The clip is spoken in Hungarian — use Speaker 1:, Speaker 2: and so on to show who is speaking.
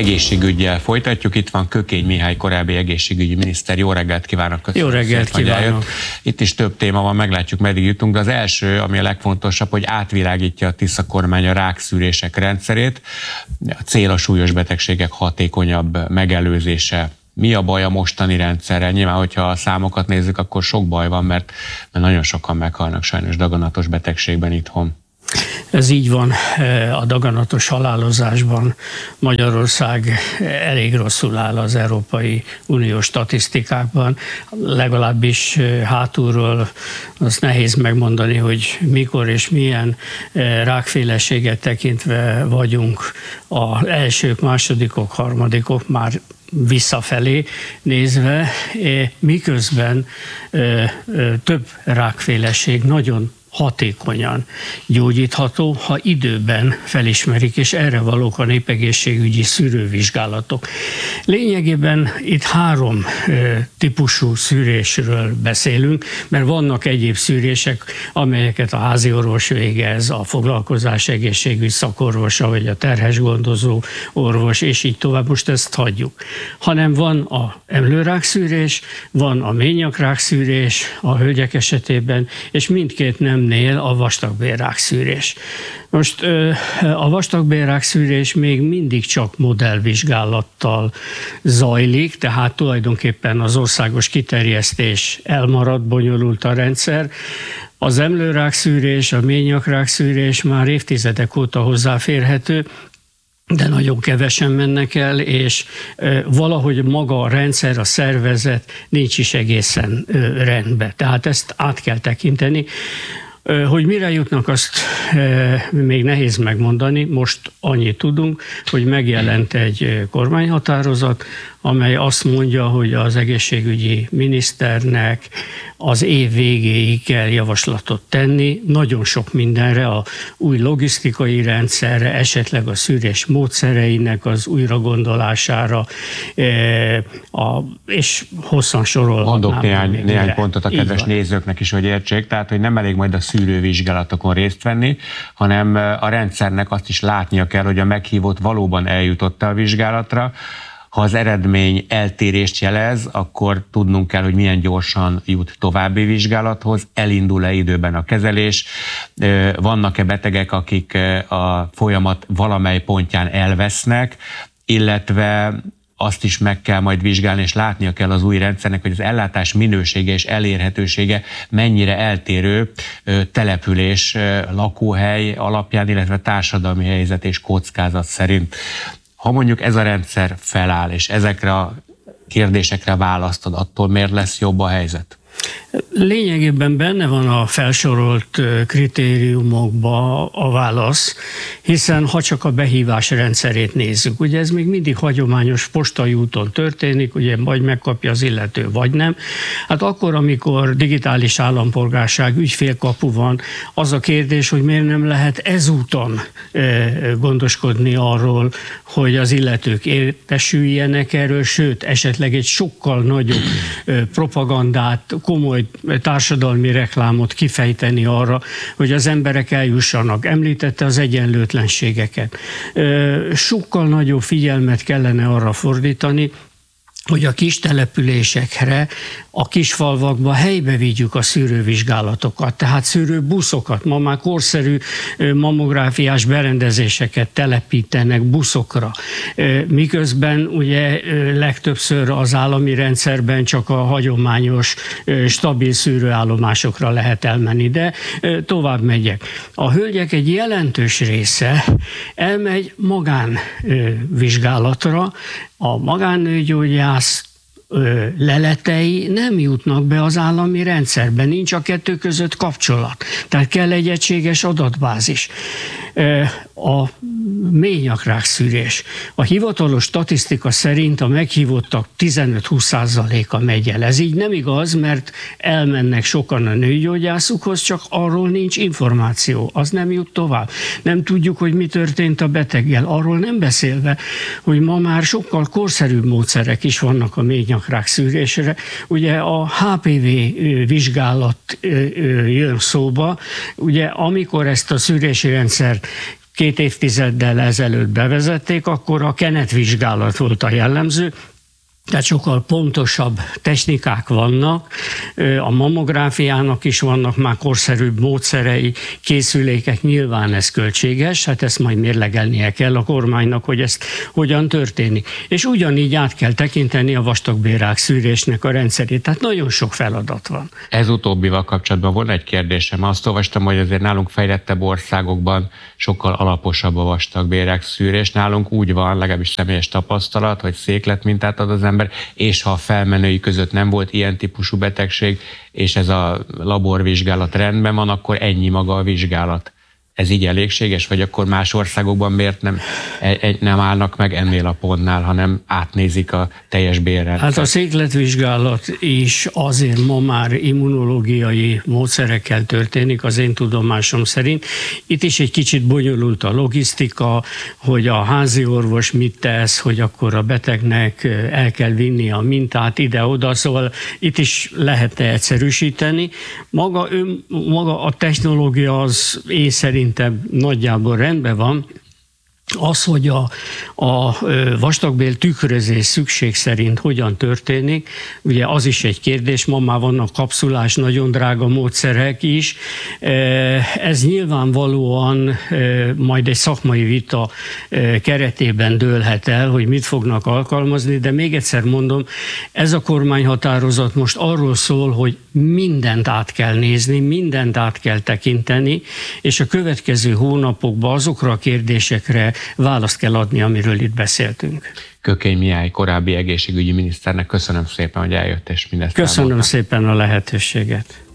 Speaker 1: egészségüggyel folytatjuk. Itt van Kökény Mihály, korábbi egészségügyi miniszter. Jó reggelt kívánok!
Speaker 2: Jó reggelt kívánok!
Speaker 1: Itt is több téma van, meglátjuk, meddig jutunk, de az első, ami a legfontosabb, hogy átvilágítja a Tisza kormány a rákszűrések rendszerét. A cél a súlyos betegségek hatékonyabb megelőzése. Mi a baj a mostani rendszerrel? Nyilván, hogyha a számokat nézzük, akkor sok baj van, mert nagyon sokan meghalnak sajnos daganatos betegségben itthon.
Speaker 2: Ez így van, a daganatos halálozásban Magyarország elég rosszul áll az Európai Uniós statisztikákban, legalábbis hátulról azt nehéz megmondani, hogy mikor és milyen rákféleséget tekintve vagyunk az elsők, másodikok, harmadikok, már visszafelé nézve, miközben több rákféleség nagyon hatékonyan gyógyítható, ha időben felismerik, és erre valók a népegészségügyi szűrővizsgálatok. Lényegében itt három típusú szűrésről beszélünk, mert vannak egyéb szűrések, amelyeket a háziorvos végez, a foglalkozás egészségügy szakorvosa, vagy a terhes gondozó orvos, és így tovább, most ezt hagyjuk. Hanem van a emlőrákszűrés, van a ményakrákszűrés a hölgyek esetében, és mindkét nemnél a vastagbélrákszűrés. Most a vastagbélrákszűrés még mindig csak modellvizsgálattal zajlik, tehát tulajdonképpen az országos kiterjesztés elmaradt, bonyolult a rendszer. Az emlőrákszűrés, a ményakrákszűrés már évtizedek óta hozzáférhető, de nagyon kevesen mennek el, és valahogy maga a rendszer, a szervezet nincs is egészen rendben. Tehát ezt át kell tekinteni. Hogy mire jutnak, azt még nehéz megmondani. Most annyit tudunk, hogy megjelent egy kormányhatározat, amely azt mondja, hogy az egészségügyi miniszternek az év végéig kell javaslatot tenni, nagyon sok mindenre, a új logisztikai rendszerre, esetleg a szűrés módszereinek az újragondolására, és hosszan sorolhatnám.
Speaker 1: Mondok néhány pontot a kedves nézőknek is, hogy értsék, tehát, hogy nem elég majd a szűrővizsgálatokon részt venni, hanem a rendszernek azt is látnia kell, hogy a meghívott valóban eljutott a vizsgálatra. Ha az eredmény eltérést jelez, akkor tudnunk kell, hogy milyen gyorsan jut további vizsgálathoz, elindul-e időben a kezelés, vannak-e betegek, akik a folyamat valamely pontján elvesznek, illetve azt is meg kell majd vizsgálni, és látnia kell az új rendszernek, hogy az ellátás minősége és elérhetősége mennyire eltérő település, lakóhely alapján, illetve társadalmi helyzet és kockázat szerint. Ha mondjuk ez a rendszer feláll, és ezekre a kérdésekre választod, attól miért lesz jobb a helyzet?
Speaker 2: Lényegében benne van a felsorolt kritériumokban a válasz, hiszen ha csak a behívás rendszerét nézzük, ugye ez még mindig hagyományos postai úton történik, ugye vagy megkapja az illető, vagy nem. Hát akkor, amikor digitális állampolgárság, ügyfélkapu van, az a kérdés, hogy miért nem lehet ezúton gondoskodni arról, hogy az illetők értesüljenek erről, sőt, esetleg egy sokkal nagyobb propagandát, komoly társadalmi reklámot kifejteni arra, hogy az emberek eljussanak. Említette az egyenlőtlenségeket. Sokkal nagyobb figyelmet kellene arra fordítani, hogy a kis településekre, a kisfalvakba helybe vigyük a szűrővizsgálatokat, tehát szűrőbuszokat. Ma már korszerű mammográfiás berendezéseket telepítenek buszokra, miközben ugye legtöbbször az állami rendszerben csak a hagyományos, stabil szűrőállomásokra lehet elmenni, de tovább megyek. A hölgyek egy jelentős része elmegy magánvizsgálatra, a magánnőgyógyász leletei nem jutnak be az állami rendszerbe, nincs a kettő között kapcsolat. Tehát kell egy egységes adatbázis. A ményakrákszűrés. A hivatalos statisztika szerint a meghívottak 15-20%-a megy el. Ez így nem igaz, mert elmennek sokan a nőgyógyászukhoz, csak arról nincs információ, az nem jut tovább. Nem tudjuk, hogy mi történt a beteggel. Arról nem beszélve, hogy ma már sokkal korszerűbb módszerek is vannak a ményakrákszűrésre. Ugye a HPV vizsgálat jön szóba, ugye amikor ezt a szűrési rendszert 2 évtizeddel ezelőtt bevezették, akkor a kenetvizsgálat volt a jellemző, tehát sokkal pontosabb technikák vannak, a mammográfiának is vannak már korszerűbb módszerei, készülékek, nyilván ez költséges, hát ezt majd mérlegelnie kell a kormánynak, hogy ezt hogyan történik. És ugyanígy át kell tekinteni a vastagbélrák szűrésnek a rendszerét, tehát nagyon sok feladat van.
Speaker 1: Ez utóbbival kapcsolatban volna egy kérdésem. Azt olvastam, hogy azért nálunk fejlettebb országokban sokkal alaposabb a vastagbélrák szűrés. Nálunk úgy van, legalábbis személyes tapasztalat, hogy székletmintát ad az ember, és ha a felmenői között nem volt ilyen típusú betegség, és ez a laborvizsgálat rendben van, akkor ennyi maga a vizsgálat. Ez így elégséges, vagy akkor más országokban miért nem állnak meg ennél a pontnál, hanem átnézik a teljes bélrendszert?
Speaker 2: Hát a székletvizsgálat is azért ma már immunológiai módszerekkel történik, az én tudomásom szerint. Itt is egy kicsit bonyolult a logisztika, hogy a házi orvos mit tesz, hogy akkor a betegnek el kell vinni a mintát ide-oda, szóval itt is lehetne egyszerűsíteni. Maga a technológia az én szerintem nagyjából rendben van. Az, hogy a vastagbél tükrözés szükség szerint hogyan történik, ugye az is egy kérdés, ma már vannak kapszulás, nagyon drága módszerek is. Ez nyilvánvalóan majd egy szakmai vita keretében dőlhet el, hogy mit fognak alkalmazni, de még egyszer mondom, ez a kormányhatározat most arról szól, hogy mindent át kell nézni, mindent át kell tekinteni, és a következő hónapokban azokra a kérdésekre választ kell adni, amiről itt beszéltünk.
Speaker 1: Kökény Mihály korábbi egészségügyi miniszternek köszönöm szépen, hogy eljött és mindezt
Speaker 2: Köszönöm
Speaker 1: elmondta.
Speaker 2: szépen a lehetőséget.